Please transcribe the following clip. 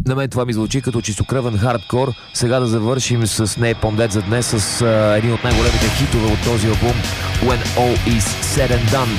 На мен това ми звучи като чистокръвен хардкор. Сега да завършим с Napalm Death за днес с един от най-големите хитове от този албум, When All Is Said and Done.